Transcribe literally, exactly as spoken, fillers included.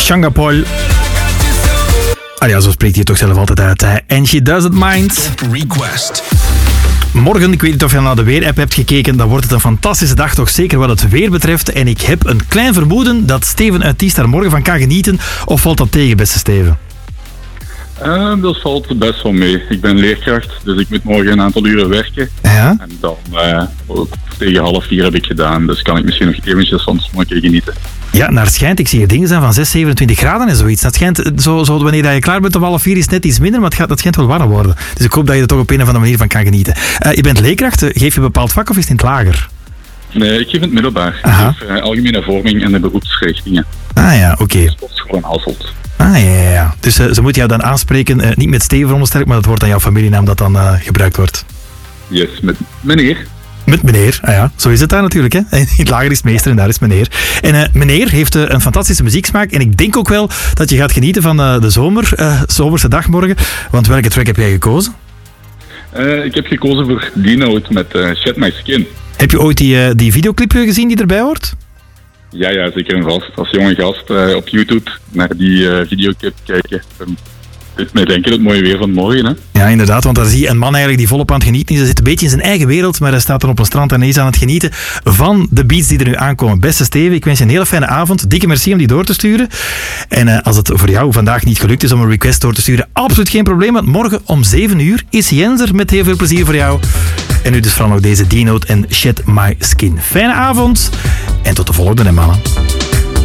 Shanga Paul. Ah ja, zo spreekt hij toch zelf altijd uit. Hè. And she doesn't mind. Request. Morgen, ik weet niet of je naar de weerapp hebt gekeken, dan wordt het een fantastische dag, toch zeker wat het weer betreft. En ik heb een klein vermoeden dat Steven uit Tiest daar morgen van kan genieten. Of valt dat tegen, beste Steven? Uh, dat valt best wel mee. Ik ben leerkracht, dus ik moet morgen een aantal uren werken. Ja? En dan uh, tegen half vier heb ik gedaan, dus kan ik misschien nog eventjes van het zonnetje genieten. Ja, naar schijnt, ik zie hier dingen zijn van zes, zevenentwintig graden en zoiets. Dat schijnt, zo, zo wanneer je klaar bent om half vier is het net iets minder, maar het gaat, dat schijnt wel warm worden. Dus ik hoop dat je er toch op een of andere manier van kan genieten. Uh, je bent leerkracht, geef je een bepaald vak of is het in het lager? Nee, ik geef in het middelbaar. Aha. Ik geef uh, algemene vorming en de beroepsrichtingen. Ah ja, oké. Okay. Sportschool in Hasselt. Ah ja, ja, ja. Dus uh, ze moeten jou dan aanspreken, uh, niet met Steven ondersterk, maar dat wordt dan jouw familienaam dat dan uh, gebruikt wordt. Yes, met meneer. Met meneer, ah ja, zo is het daar natuurlijk. Hè. In het lager is meester en daar is meneer. En uh, meneer heeft uh, een fantastische muzieksmaak en ik denk ook wel dat je gaat genieten van uh, de zomer, uh, zomerse dag morgen. Want welke track heb jij gekozen? Uh, ik heb gekozen voor D-Note met uh, Shed My Skin. Heb je ooit die, uh, die videoclip gezien die erbij hoort? Ja, ja, zeker en vast. Als jonge gast uh, op YouTube naar die uh, videoclip kijken. Um, dit mij denken het mooie weer van morgen, hè? Ja, inderdaad, want daar zie je een man eigenlijk die volop aan het genieten is. Hij zit een beetje in zijn eigen wereld, maar hij staat dan op een strand en hij is aan het genieten van de beats die er nu aankomen. Beste Steven, ik wens je een hele fijne avond. Dikke merci om die door te sturen. En uh, als het voor jou vandaag niet gelukt is om een request door te sturen, absoluut geen probleem, want morgen om zeven uur is Jens er met heel veel plezier voor jou. En nu dus vooral nog deze D-Note en Shed My Skin. Fijne avond en tot de volgende, hè, mannen.